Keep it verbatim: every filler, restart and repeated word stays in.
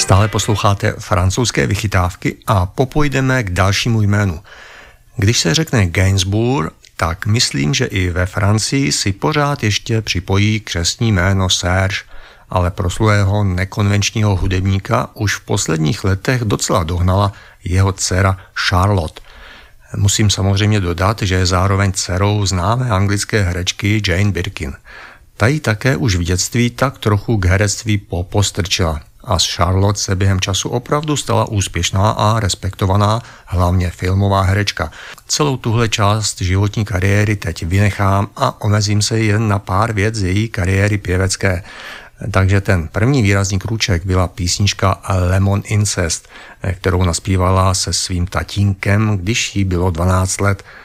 Stále posloucháte francouzské vychytávky a popojdeme k dalšímu jménu. Když se řekne Gainsbourg, tak myslím, že i ve Francii si pořád ještě připojí křestní jméno Serge, ale proslulého nekonvenčního hudebníka už v posledních letech docela dohnala jeho dcera Charlotte. Musím samozřejmě dodat, že je zároveň dcerou známé anglické herečky Jane Birkin. Ta jí také už v dětství tak trochu k herectví popostrčila a z Charlotte se během času opravdu stala úspěšná a respektovaná, hlavně filmová herečka. Celou tuhle část životní kariéry teď vynechám a omezím se jen na pár věc z její kariéry pěvecké. Takže ten první výrazný krůček byla písnička Lemon Incest, kterou naspívala se svým tatínkem, když jí bylo dvanáct let.